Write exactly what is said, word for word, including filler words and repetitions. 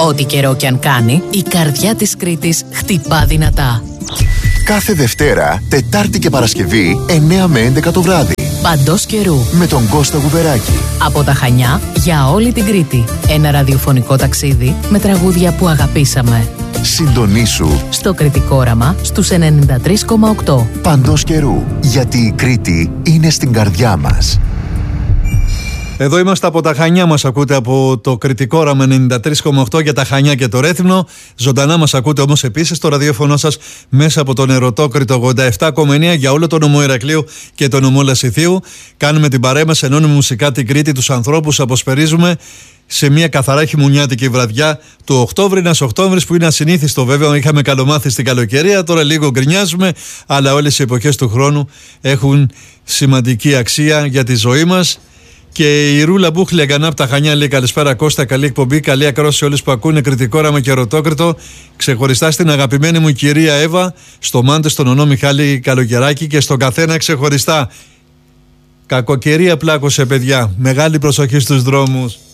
Ό,τι καιρό κι αν κάνει, η καρδιά της Κρήτης χτυπά δυνατά. Κάθε Δευτέρα, Τετάρτη και Παρασκευή, εννιά με έντεκα το βράδυ. Παντός καιρού. Με τον Κώστα Γουβεράκη. Από τα Χανιά για όλη την Κρήτη. Ένα ραδιοφωνικό ταξίδι με τραγούδια που αγαπήσαμε. Συντονίσου στο Κρητικό Όραμα στους ενενήντα τρία κόμμα οκτώ. Παντός καιρού. Γιατί η Κρήτη είναι στην καρδιά μας. Εδώ είμαστε από τα Χανιά, μας ακούτε από το Κρητικό Όραμα ενενήντα τρία κόμμα οκτώ για τα Χανιά και το Ρέθυμνο. Ζωντανά μας ακούτε όμως επίσης στο ραδιόφωνο σας μέσα από τον Ερωτόκρητο ογδόντα επτά κόμμα εννιά για όλο το νομό Ηρακλείου και το νομό Λασιθίου. Κάνουμε την παρέα μας, ενώνουμε μουσικά την Κρήτη, τους ανθρώπους, αποσπερίζουμε σε μια καθαρά χειμωνιάτικη βραδιά του Οκτώβρη. Ένας Οκτώβρης που είναι ασυνήθιστο, βέβαια. Είχαμε καλομάθει στην καλοκαιρία, τώρα λίγο γκρινιάζουμε, αλλά όλες οι εποχές του χρόνου έχουν σημαντική αξία για τη ζωή μας. Και η Ρούλα Μπούχλη Αγκανά από τα Χανιά λέει: καλησπέρα Κώστα, καλή εκπομπή, καλή ακρόαση σε όλους που ακούνε Κρητικό Όραμα και Ερωτόκρητο. Ξεχωριστά στην αγαπημένη μου κυρία Εύα, στο Μάντε, στον Ονό Μιχάλη Καλοκαιράκη και στον καθένα ξεχωριστά. Κακοκαιρία πλάκωσε, παιδιά. Μεγάλη προσοχή στους δρόμους.